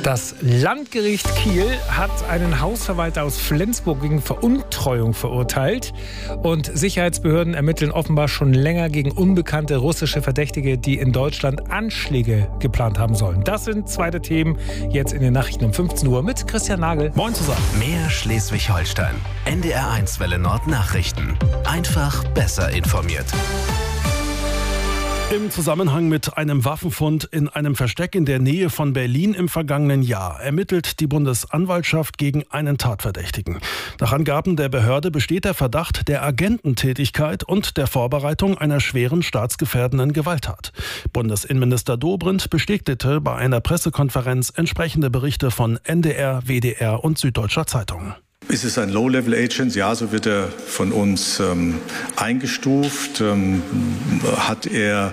Das Landgericht Kiel hat einen Hausverwalter aus Flensburg wegen Veruntreuung verurteilt. Und Sicherheitsbehörden ermitteln offenbar schon länger gegen unbekannte russische Verdächtige, die in Deutschland Anschläge geplant haben sollen. Das sind zwei der Themen jetzt in den Nachrichten um 15 Uhr mit Christian Nagel. Moin zusammen. Mehr Schleswig-Holstein. NDR1 Welle Nord Nachrichten. Einfach besser informiert. Im Zusammenhang mit einem Waffenfund in einem Versteck in der Nähe von Berlin im vergangenen Jahr ermittelt die Bundesanwaltschaft gegen einen Tatverdächtigen. Nach Angaben der Behörde besteht der Verdacht der Agententätigkeit und der Vorbereitung einer schweren staatsgefährdenden Gewalttat. Bundesinnenminister Dobrindt bestätigte bei einer Pressekonferenz entsprechende Berichte von NDR, WDR und Süddeutscher Zeitung. Ist es ein Low-Level-Agent? Ja, so wird er von uns eingestuft. Hat er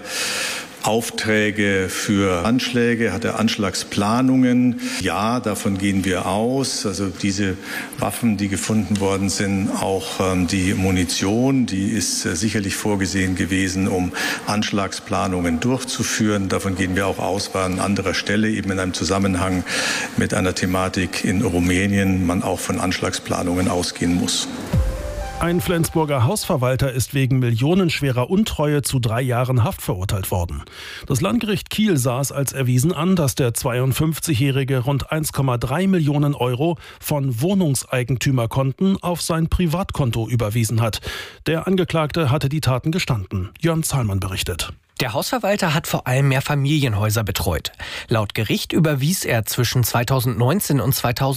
Aufträge für Anschläge? Hat er Anschlagsplanungen? Ja, davon gehen wir aus. Also diese Waffen, die gefunden worden sind, auch die Munition, die ist sicherlich vorgesehen gewesen, um Anschlagsplanungen durchzuführen. Davon gehen wir auch aus, weil an anderer Stelle eben in einem Zusammenhang mit einer Thematik in Rumänien man auch von Anschlagsplanungen ausgehen muss. Ein Flensburger Hausverwalter ist wegen millionenschwerer Untreue zu 3 Jahren Haft verurteilt worden. Das Landgericht Kiel sah es als erwiesen an, dass der 52-Jährige rund 1,3 Millionen Euro von Wohnungseigentümerkonten auf sein Privatkonto überwiesen hat. Der Angeklagte hatte die Taten gestanden. Jörn Zahlmann berichtet. Der Hausverwalter hat vor allem Mehrfamilienhäuser betreut. Laut Gericht überwies er zwischen 2019 und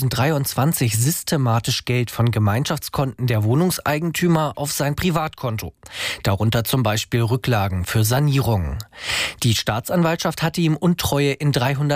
2023 systematisch Geld von Gemeinschaftskonten der Wohnungseigentümer auf sein Privatkonto. Darunter zum Beispiel Rücklagen für Sanierungen. Die Staatsanwaltschaft hatte ihm Untreue in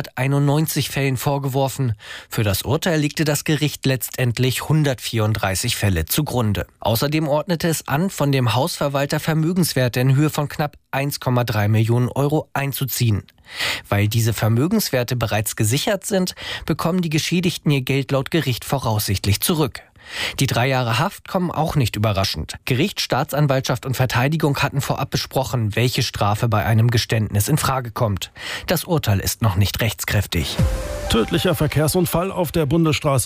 391 Fällen vorgeworfen. Für das Urteil legte das Gericht letztendlich 134 Fälle zugrunde. Außerdem ordnete es an, von dem Hausverwalter Vermögenswerte in Höhe von knapp 1,3 Millionen Euro einzuziehen. Weil diese Vermögenswerte bereits gesichert sind, bekommen die Geschädigten ihr Geld laut Gericht voraussichtlich zurück. Die 3 Jahre Haft kommen auch nicht überraschend. Gericht, Staatsanwaltschaft und Verteidigung hatten vorab besprochen, welche Strafe bei einem Geständnis in Frage kommt. Das Urteil ist noch nicht rechtskräftig. Tödlicher Verkehrsunfall auf der Bundesstraße